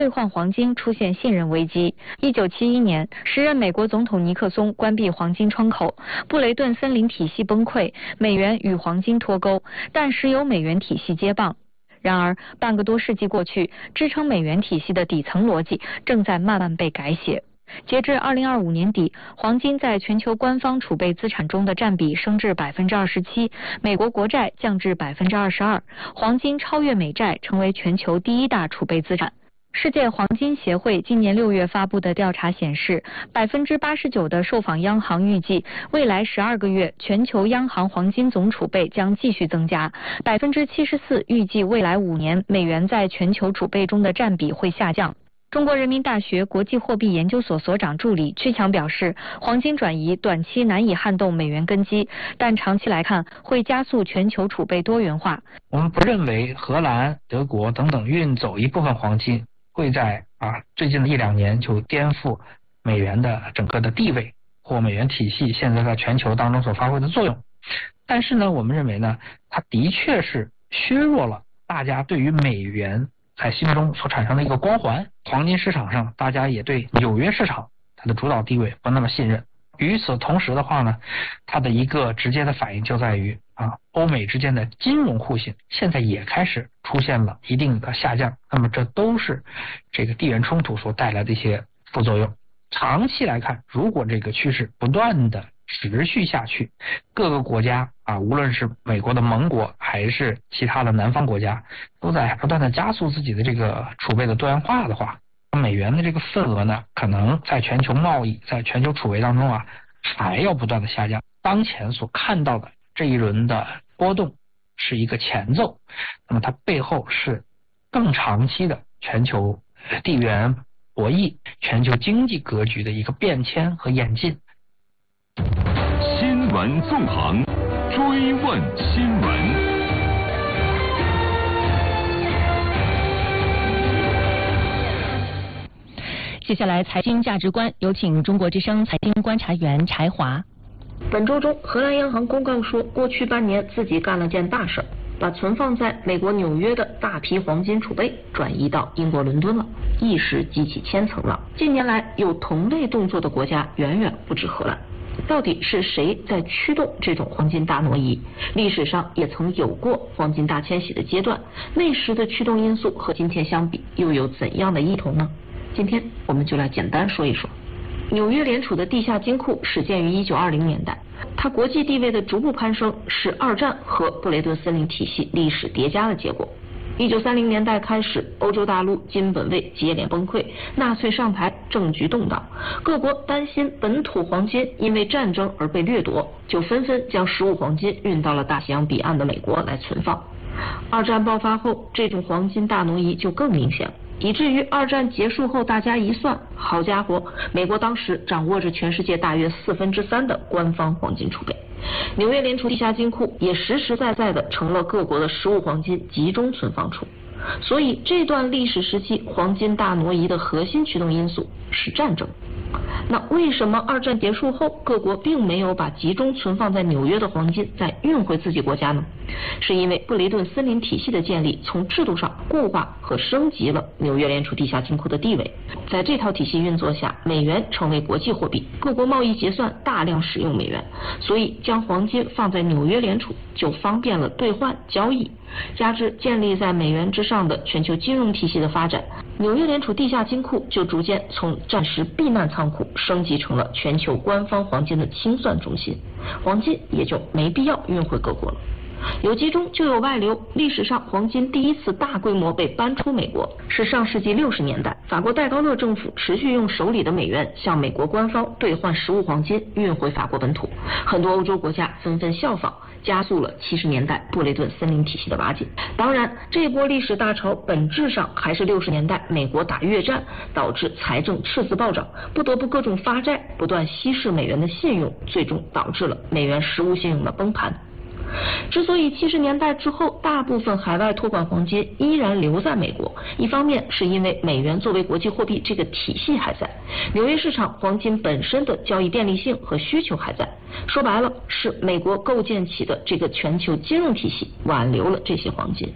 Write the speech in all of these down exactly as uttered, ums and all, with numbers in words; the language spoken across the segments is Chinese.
兑换黄金出现信任危机。一九七一年，时任美国总统尼克松关闭黄金窗口，布雷顿森林体系崩溃，美元与黄金脱钩，但石油美元体系接棒。然而，半个多世纪过去，支撑美元体系的底层逻辑正在慢慢被改写。截至二零二五年底，黄金在全球官方储备资产中的占比升至百分之二十七，美国国债降至百分之二十二，黄金超越美债，成为全球第一大储备资产。世界黄金协会今年六月发布的调查显示，百分之八十九的受访央行预计未来十二个月全球央行黄金总储备将继续增加，百分之七十四预计未来五年美元在全球储备中的占比会下降。中国人民大学国际货币研究所所长助理屈强表示，黄金转移短期难以撼动美元根基，但长期来看会加速全球储备多元化。 我们不认为荷兰、德国等等运走一部分黄金会在啊最近的一两年就颠覆美元的整个的地位或美元体系现在在全球当中所发挥的作用。但是呢，我们认为呢，它的确是削弱了大家对于美元在心中所产生的一个光环。黄金市场上，大家也对纽约市场它的主导地位不那么信任。与此同时的话呢，它的一个直接的反应就在于啊，欧美之间的金融互信现在也开始出现了一定的下降。那么这都是这个地缘冲突所带来的一些副作用。长期来看，如果这个趋势不断的持续下去，各个国家啊，无论是美国的盟国还是其他的南方国家，都在不断的加速自己的这个储备的多元化的话，美元的这个份额呢，可能在全球贸易、在全球储备当中啊，还要不断的下降。当前所看到的这一轮的波动是一个前奏，那么它背后是更长期的全球地缘博弈、全球经济格局的一个变迁和演进。 新闻纵横，追问新闻。 接下来，财经价值观，有请中国之声财经观察员柴华。 本周中，荷兰央行公告说，过去半年自己干了件大事，把存放在美国纽约的大批黄金储备转移到英国伦敦了，一时激起千层浪。近年来，有同类动作的国家远远不止荷兰。到底是谁在驱动这种黄金大挪移？历史上也曾有过黄金大迁徙的阶段，那时的驱动因素和今天相比又有怎样的异同呢？今天我们就来简单说一说。纽约联储的地下金库始建于一九二零年代，它国际地位的逐步攀升是二战和布雷顿森林体系历史叠加的结果。一九三零年代开始，欧洲大陆金本位接连崩溃，纳粹上台，政局动荡，各国担心本土黄金因为战争而被掠夺，就纷纷将实物黄金运到了大西洋彼岸的美国来存放。二战爆发后，这种黄金大挪移就更明显了，以至于二战结束后，大家一算，好家伙，美国当时掌握着全世界大约四分之三的官方黄金储备。纽约联储地下金库也实实在在的成了各国的实物黄金集中存放处。所以这段历史时期黄金大挪移的核心驱动因素是战争。那为什么二战结束后各国并没有把集中存放在纽约的黄金再运回自己国家呢？是因为布雷顿森林体系的建立从制度上固化和升级了纽约联储地下金库的地位。在这套体系运作下，美元成为国际货币，各国贸易结算大量使用美元，所以将黄金放在纽约联储就方便了兑换交易。加之建立在美元之上的全球金融体系的发展，纽约联储地下金库就逐渐从暂时避难仓库升级成了全球官方黄金的清算中心，黄金也就没必要运回各国了。有集中就有外流，历史上黄金第一次大规模被搬出美国是上世纪六十年代，法国戴高乐政府持续用手里的美元向美国官方兑换实物黄金运回法国本土，很多欧洲国家纷纷效仿，加速了七十年代布雷顿森林体系的瓦解。当然，这波历史大潮本质上还是六十年代美国打越战导致财政赤字暴涨，不得不各种发债，不断稀释美元的信用，最终导致了美元实物信用的崩盘。之所以七十年代之后大部分海外托管黄金依然留在美国，一方面是因为美元作为国际货币这个体系还在，纽约市场黄金本身的交易便利性和需求还在，说白了是美国构建起的这个全球金融体系挽留了这些黄金。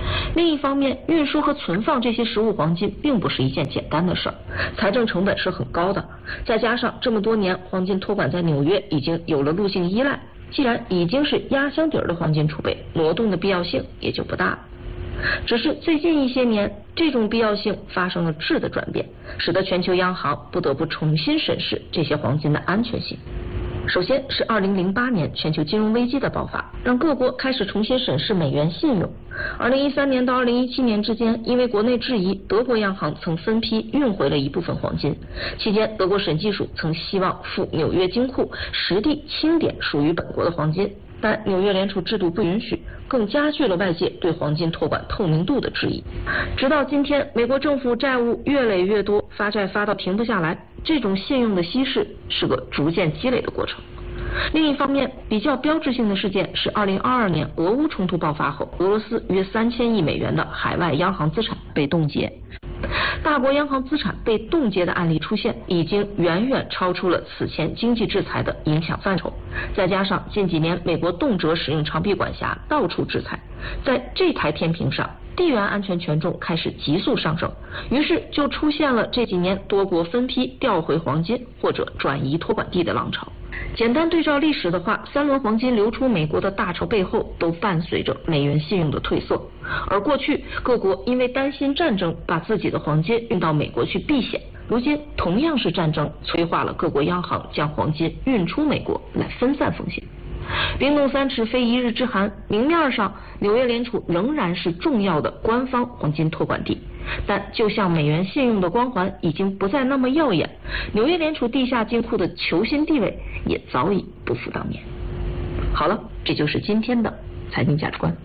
另一方面，运输和存放这些实物黄金并不是一件简单的事儿，财政成本是很高的。再加上这么多年黄金托管在纽约已经有了路性依赖，既然已经是压箱底儿的黄金储备，挪动的必要性也就不大了。只是最近一些年，这种必要性发生了质的转变，使得全球央行不得不重新审视这些黄金的安全性。首先是二零零八年全球金融危机的爆发，让各国开始重新审视美元信用。二零一三年到二零一七年之间，因为国内质疑，德国央行曾分批运回了一部分黄金。期间，德国审计署曾希望赴纽约金库实地清点属于本国的黄金，但纽约联储制度不允许，更加剧了外界对黄金托管透明度的质疑。直到今天，美国政府债务越累越多，发债发到停不下来，这种信用的稀释是个逐渐积累的过程。另一方面，比较标志性的事件是二零二二年俄乌冲突爆发后，俄罗斯约三千亿美元的海外央行资产被冻结。大国央行资产被冻结的案例出现，已经远远超出了此前经济制裁的影响范畴。再加上近几年美国动辄使用长臂管辖，到处制裁，在这台天平上，地缘安全权重开始急速上升，于是就出现了这几年多国分批调回黄金或者转移托管地的浪潮。简单对照历史的话，三轮黄金流出美国的大潮背后都伴随着美元信用的退色，而过去各国因为担心战争，把自己的黄金运到美国去避险，如今同样是战争催化了各国央行将黄金运出美国来分散风险。冰冻三尺非一日之寒，明面上纽约联储仍然是重要的官方黄金托管地，但就像美元信用的光环已经不再那么耀眼，纽约联储地下金库的求新地位也早已不复当年。好了，这就是今天的财经价值观。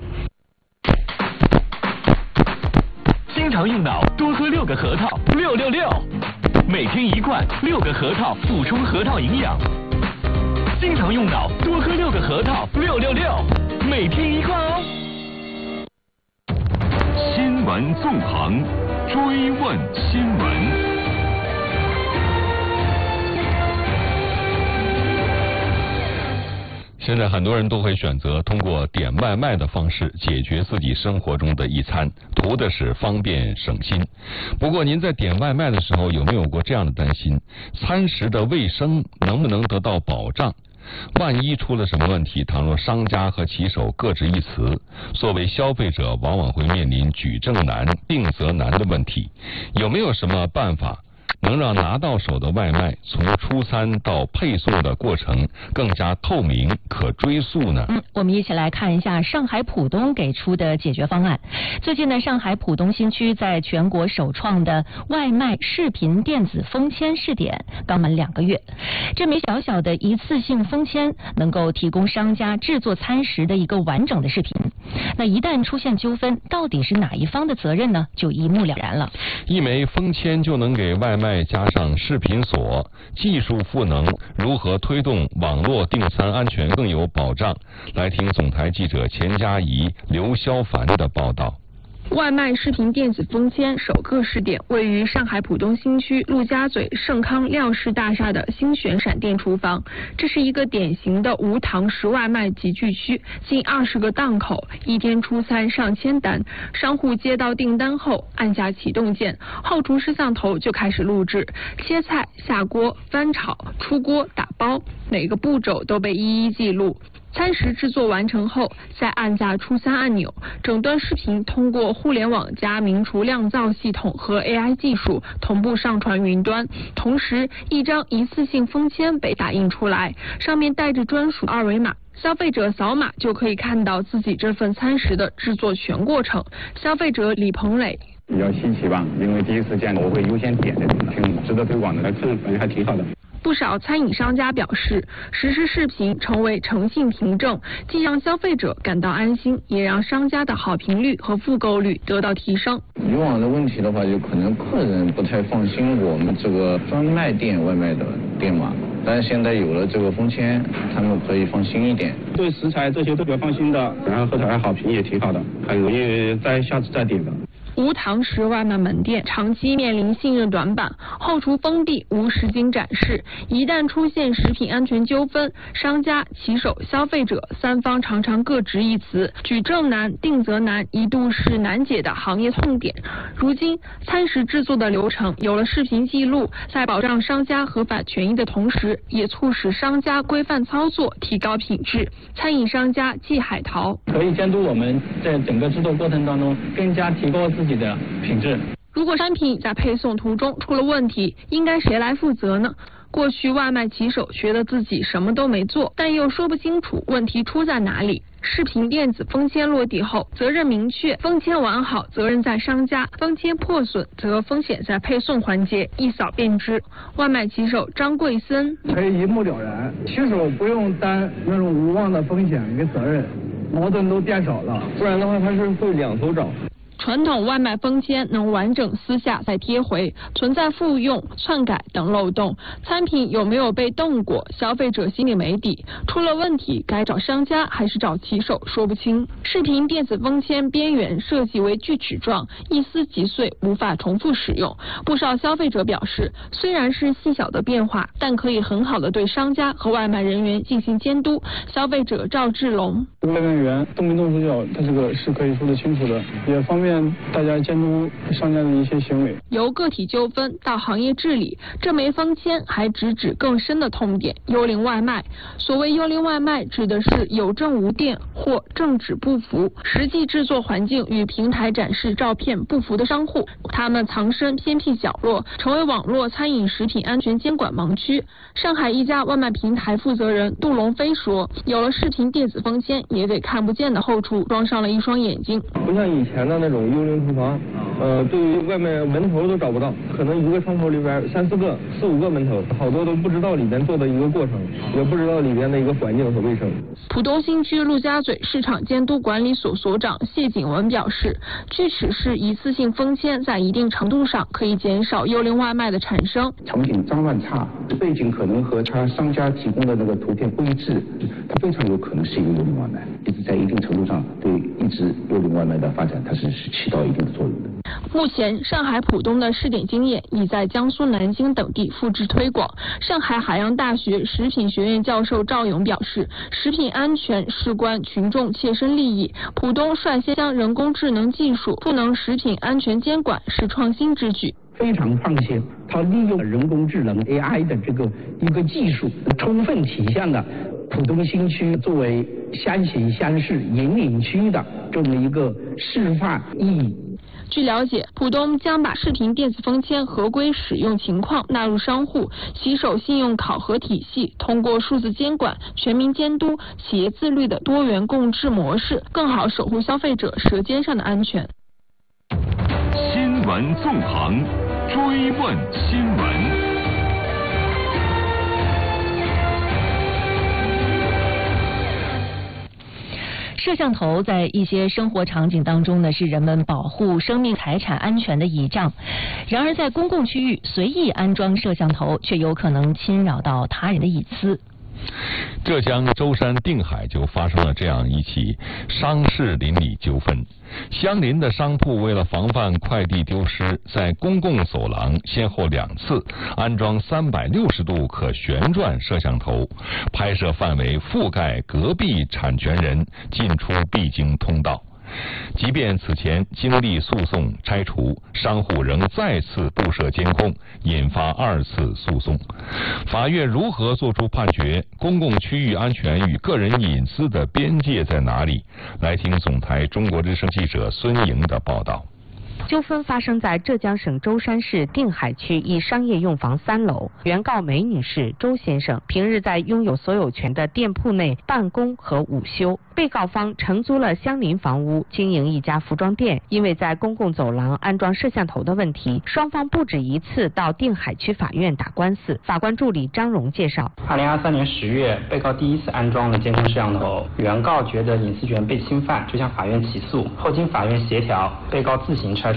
经常用脑，多喝六个核桃，六六六，每天一罐，六个核桃补充核桃营养。经常用脑，多喝六个核桃，六六六，每天一罐哦。新闻纵横，追问新闻。 现在很多人都会选择通过点外卖的方式解决自己生活中的一餐，图的是方便省心。不过您在点外卖的时候有没有过这样的担心？餐食的卫生能不能得到保障？万一出了什么问题，倘若商家和骑手各执一词，作为消费者往往会面临举证难、定责难的问题。有没有什么办法能让拿到手的外卖从出餐到配送的过程更加透明、可追溯呢？ 嗯，我们一起来看一下上海浦东给出的解决方案。最近呢，上海浦东新区在全国首创的外卖视频电子封签试点刚满两个月。这枚小小的一次性封签能够提供商家制作餐食的一个完整的视频。那一旦出现纠纷，到底是哪一方的责任呢？就一目了然了。 一枚封签就能给外卖加上视频锁，技术赋能如何推动网络订餐安全更有保障？来听总台记者钱佳怡、刘潇凡的报道。 外卖视频电子封签首个试点位于上海浦东新区陆家嘴盛康廖氏大厦的星璇闪电厨房。这是一个典型的无堂食外卖集聚区，近二十个档口，一天出餐上千单。商户接到订单后，按下启动键，后厨摄像头就开始录制，切菜、下锅、翻炒、出锅、打包，每个步骤都被一一记录。餐食制作完成后，再按下出餐按钮，整段视频通过互联网加名厨酿造系统和 A I 技术同步上传云端。同时，一张一次性封签被打印出来，上面带着专属二维码，消费者扫码就可以看到自己这份餐食的制作全过程。消费者李鹏磊。 比较稀奇吧，因为第一次见，我会优先点的，挺值得推广的，来看感觉还挺好的。 不少餐饮商家表示，实时视频成为诚信凭证，既让消费者感到安心，也让商家的好评率和复购率得到提升。 以往的问题的话，就可能客人不太放心我们这个专卖店外卖的店嘛，但是现在有了这个封签，他们可以放心一点。 对食材这些都比较放心的，然后后台好评也挺好的，很容易再下次再点的。 无堂食外卖门店长期面临信任短板，后厨封闭，无实景展示。一旦出现食品安全纠纷，商家、骑手、消费者三方常常各执一词，举证难、定责难，一度是难解的行业痛点。如今，餐食制作的流程有了视频记录，在保障商家合法权益的同时，也促使商家规范操作，提高品质。餐饮商家季海淘可以监督我们在整个制作过程当中更加提高自己的品质。 如果商品在配送途中出了问题，应该谁来负责呢？过去外卖骑手觉得自己什么都没做，但又说不清楚问题出在哪里。视频电子封签落地后，责任明确，封签完好责任在商家，封签破损则风险在配送环节，一扫便知。外卖骑手张贵森可以一目了然，骑手不用担那种无望的风险跟责任，矛盾都变少了，不然的话他是会两头找。 传统外卖封签能完整撕下再贴回，存在复用、篡改等漏洞。餐品有没有被动过，消费者心里没底。出了问题，该找商家还是找骑手，说不清。视频电子封签边缘设计为锯齿状，一撕即碎，无法重复使用。不少消费者表示，虽然是细小的变化，但可以很好的对商家和外卖人员进行监督。消费者赵志龙， 外卖员动没动手脚，他这个是可以说得清楚的，也方便大家监督商家的一些行为。 由个体纠纷到行业治理，这枚封签还直指更深的痛点——幽灵外卖。所谓幽灵外卖，指的是有证无店或证纸不符，实际制作环境与平台展示照片不符的商户，他们藏身偏僻角落，成为网络餐饮食品安全监管盲区。上海一家外卖平台负责人杜龙飞说，有了视频电子封签，也给看不见的后厨装上了一双眼睛。 不像以前的那种幽灵厨房，呃，对于外卖门头都找不到，可能一个窗口里边三四个、四五个门头，好多都不知道里边做的一个过程，也不知道里边的一个环境和卫生。 浦东新区陆家嘴市场监督管理所所长谢景文表示，锯齿式一次性封签在一定程度上可以减少幽灵外卖的产生。 场景脏乱差，背景可能和他商家提供的那个图片不一致，它非常有可能是一个幽灵外卖，一直在一定程度上对一直幽灵外卖的发展，它是是起到一定的作用的。 目前，上海浦东的试点经验已在江苏南京等地复制推广。上海海洋大学食品学院教授赵勇表示，食品安全事关群众切身利益。浦东率先将人工智能技术赋能食品安全监管，是创新之举。 非常放心，它利用人工智能 A I 的这个一个技术，充分体现了浦东新区作为先行先试引领区的这么一个示范意义。 据了解，浦东将把视频电子封签合规使用情况纳入商户骑手信用考核体系，通过数字监管、全民监督、企业自律的多元共治模式，更好守护消费者舌尖上的安全。 新闻纵横，追问新闻。 摄像头在一些生活场景当中呢，是人们保护生命财产安全的倚仗。然而，在公共区域随意安装摄像头，却有可能侵扰到他人的隐私。 浙江舟山定海就发生了这样一起商事邻里纠纷。相邻的商铺为了防范快递丢失，在公共走廊先后两次安装三百六十度可旋转摄像头，拍摄范围覆盖隔壁产权人进出必经通道。即便此前经历诉讼拆除，商户仍再次布设监控，引发二次诉讼。法院如何作出判决？公共区域安全与个人隐私的边界在哪里？来听总台中国之声记者孙莹的报道。 纠纷发生在浙江省舟山市定海区一商业用房三楼。原告梅女士、周先生平日在拥有所有权的店铺内办公和午休。被告方承租了相邻房屋，经营一家服装店。因为在公共走廊安装摄像头的问题，双方不止一次到定海区法院打官司。法官助理张荣介绍， 二零二三年十月，被告第一次安装了监控摄像头，原告觉得隐私权被侵犯，就向法院起诉。后经法院协调，被告自行拆除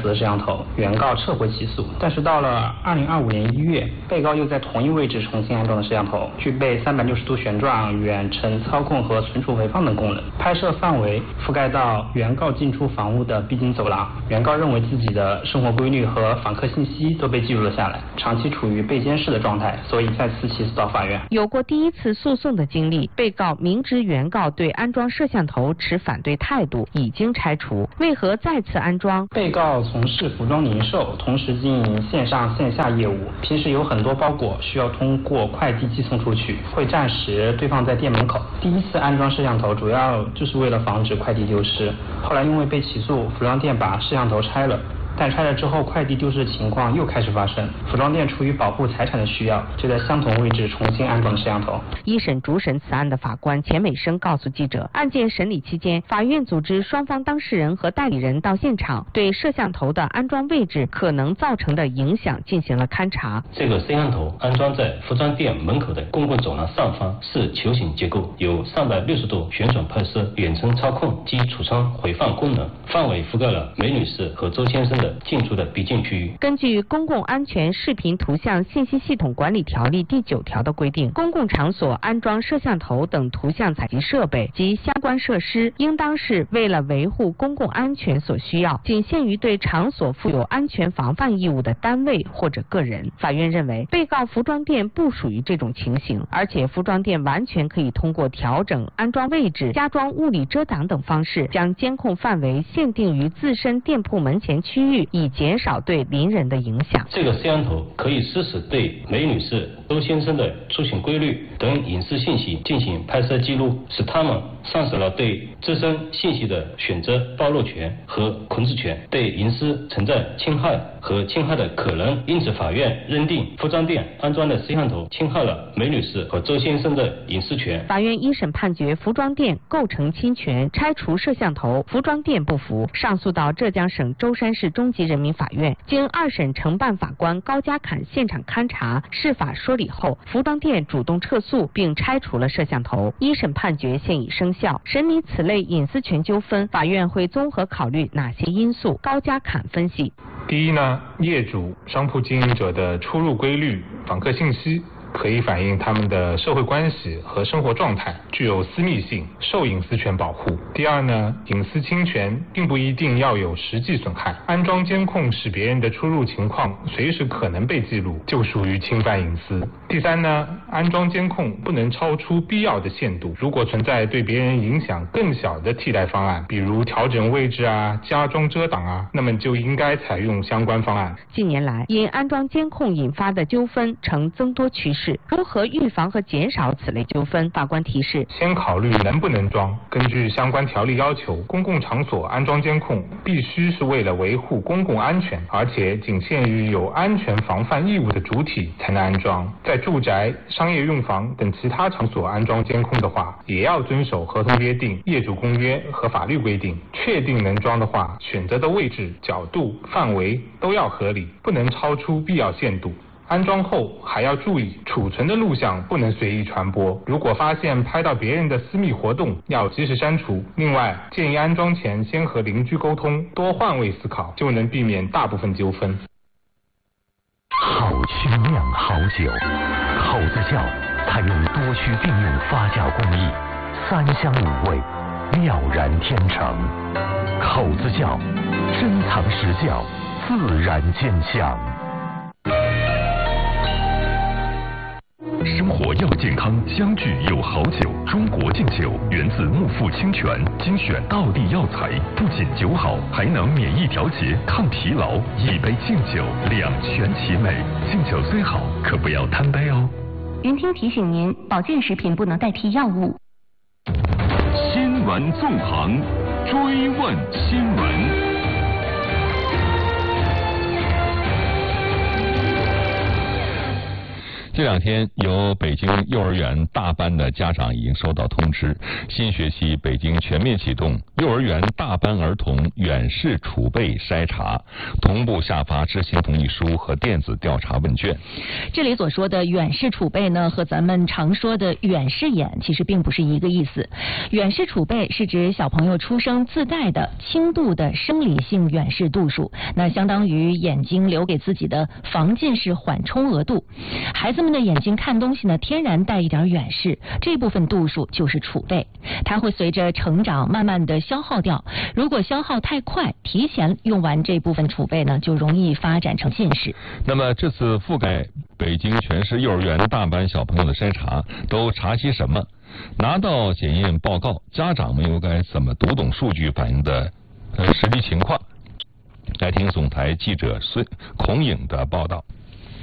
除的摄像头，原告撤回起诉。但是到了二零二五年一月，被告又在同一位置重新安装了摄像头，具备三百六十度旋转、远程操控和存储回放等功能。拍摄范围覆盖到原告进出房屋的必经走廊。原告认为自己的生活规律和访客信息都被记录了下来，长期处于被监视的状态，所以再次起诉到法院。 有过第一次诉讼的经历，被告明知原告对安装摄像头持反对态度，已经拆除，为何再次安装？ 被告从事服装零售，同时经营线上线下业务，平时有很多包裹需要通过快递寄送出去，会暂时堆放在店门口。第一次安装摄像头主要就是为了防止快递丢失，后来因为被起诉，服装店把摄像头拆了。但拆了之后，快递丢失的情况又开始发生。服装店出于保护财产的需要，就在相同位置重新安装摄像头。 一审主审此案的法官钱美生告诉记者，案件审理期间，法院组织双方当事人和代理人到现场，对摄像头的安装位置可能造成的影响进行了勘查。 这个摄像头安装在服装店门口的公共走廊上方，是球形结构，有三百六十度旋转拍摄、远程操控及储存回放功能，范围覆盖了梅女士和周先生的进出的必经区域。 根据《公共安全视频图像信息系统管理条例》第九条的规定，公共场所安装摄像头等图像采集设备及相关设施，应当是为了维护公共安全所需要，仅限于对场所负有安全防范义务的单位或者个人。法院认为，被告服装店不属于这种情形，而且服装店完全可以通过调整安装位置、加装物理遮挡等方式，将监控范围限定于自身店铺门前区域，以减少对邻人的影响。 这个摄像头可以实时对梅女士、周先生的出行规律等隐私信息进行拍摄记录，使他们丧失了对自身信息的选择暴露权和控制权，对隐私存在侵害和侵害的可能。因此，法院认定服装店安装的摄像头侵害了梅女士和周先生的隐私权。 法院一审判决服装店构成侵权，拆除摄像头，服装店不服，上诉到浙江省舟山市中级人民法院。经二审承办法官高家侃现场勘查、释法说理后，服装店主动撤诉并拆除了摄像头。一审判决现已生效。审理此类隐私权纠纷，法院会综合考虑哪些因素？高家侃分析： 第一呢，业主、商铺经营者的出入规律、访客信息可以反映他们的社会关系和生活状态，具有私密性，受隐私权保护。第二呢，隐私侵权并不一定要有实际损害，安装监控使别人的出入情况随时可能被记录，就属于侵犯隐私。第三呢，安装监控不能超出必要的限度，如果存在对别人影响更小的替代方案，比如调整位置啊、加装遮挡啊，那么就应该采用相关方案。 近年来，因安装监控引发的纠纷呈增多趋势。如何预防和减少此类纠纷？法官提示： 先考虑能不能装。根据相关条例要求，公共场所安装监控必须是为了维护公共安全，而且仅限于有安全防范义务的主体才能安装。在住宅、商业用房等其他场所安装监控的话，也要遵守合同约定、业主公约和法律规定。确定能装的话，选择的位置、角度、范围都要合理，不能超出必要限度。安装后还要注意，储存的录像不能随意传播。如果发现拍到别人的私密活动，要及时删除。另外，建议安装前先和邻居沟通，多换位思考，就能避免大部分纠纷。 好曲酿好酒，口子窖采用多区并用发酵工艺，三香五味，妙然天成。口子窖，珍藏实窖，自然见香。 生活要健康，相聚有好酒。中国敬酒源自木富清泉，精选道地药材，不仅酒好，还能免疫调节、抗疲劳。一杯敬酒，两全其美。敬酒虽好，可不要贪杯哦。 云听提醒您，保健食品不能代替药物。 新闻纵横，追问新闻。 这两天，由北京幼儿园大班的家长已经收到通知，新学期北京全面启动幼儿园大班儿童远视储备筛查，同步下发知情同意书和电子调查问卷。 这里所说的远视储备呢，和咱们常说的远视眼其实并不是一个意思。远视储备是指小朋友出生自带的轻度的生理性远视度数，那相当于眼睛留给自己的防近视缓冲额度。孩子们的眼睛看东西呢，天然带一点远视，这部分度数就是储备，它会随着成长慢慢的消耗掉。如果消耗太快，提前用完这部分储备呢，就容易发展成近视。 那么这次覆盖北京全市幼儿园大班小朋友的筛查都查些什么？拿到检验报告，家长们又该怎么读懂数据反映的呃实际情况？来听总台记者孙孔颖的报道。